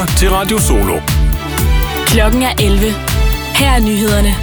lytter til Radio Solo. Klokken er 11. Her er nyhederne.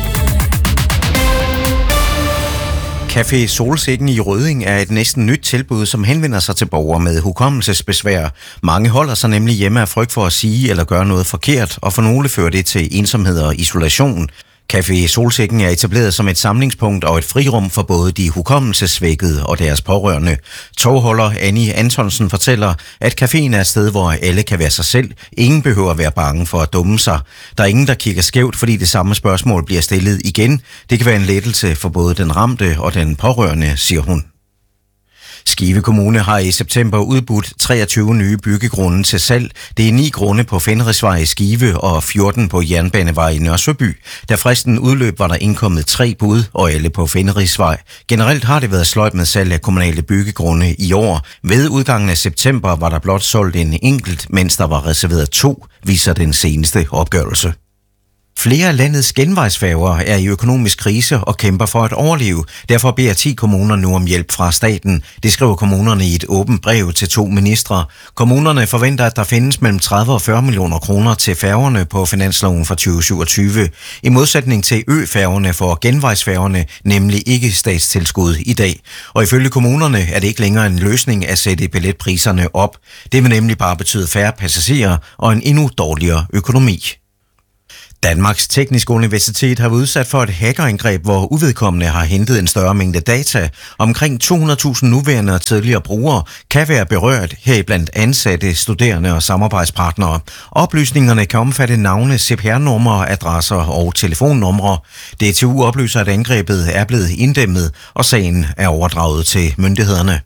Café Solsikken i Rødding er et næsten nyt tilbud, som henvender sig til borgere med hukommelsesbesvær. Mange holder sig nemlig hjemme af frygt for at sige eller gøre noget forkert, og for nogle fører det til ensomhed og isolation. Café Solsikken er etableret som et samlingspunkt og et frirum for både de hukommelsessvækkede og deres pårørende. Tovholder Annie Antonsen fortæller, at caféen er et sted, hvor alle kan være sig selv. Ingen behøver at være bange for at dumme sig. Der er ingen, der kigger skævt, fordi det samme spørgsmål bliver stillet igen. Det kan være en lettelse for både den ramte og den pårørende, siger hun. Skive Kommune har i september udbudt 23 nye byggegrunde til salg. Det er 9 grunde på Fenrisvej i Skive og 14 på Jernbanevej i Nørresøby. Da fristen udløb, var der indkommet 3 bud, og alle på Fenrisvej. Generelt har det været sløjt med salg af kommunale byggegrunde i år. Ved udgangen af september var der blot solgt en enkelt, mens der var reserveret 2, viser den seneste opgørelse. Flere af landets genvejsfærger er i økonomisk krise og kæmper for at overleve. Derfor beder 10 kommuner nu om hjælp fra staten. Det skriver kommunerne i et åbent brev til 2 ministre. Kommunerne forventer, at der findes mellem 30 og 40 millioner kroner til færgerne på finansloven for 2027. I modsætning til øfærgerne får genvejsfærgerne nemlig ikke statstilskud i dag. Og ifølge kommunerne er det ikke længere en løsning at sætte billetpriserne op. Det vil nemlig bare betyde færre passagerer og en endnu dårligere økonomi. Danmarks Tekniske Universitet har været udsat for et hackerangreb, hvor uvedkommende har hentet en større mængde data. Omkring 200.000 nuværende og tidligere brugere kan være berørt, heriblandt ansatte, studerende og samarbejdspartnere. Oplysningerne kan omfatte navne, CPR-numre, adresser og telefonnumre. DTU oplyser, at angrebet er blevet inddæmmet, og sagen er overdraget til myndighederne.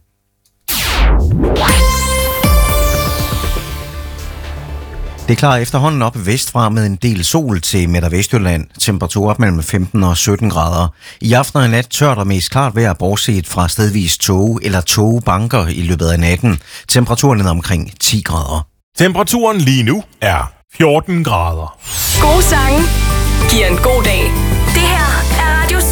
Det klarer efterhånden op vestfra med en del sol til Midt- og Vestjylland. Temperatur op mellem 15 og 17 grader. I aften og i nat tørt og mest klart vejr, bortset fra stedvis tåge eller tågebanker i løbet af natten. Temperaturen er omkring 10 grader. Temperaturen lige nu er 14 grader. Gode sange giver en god dag.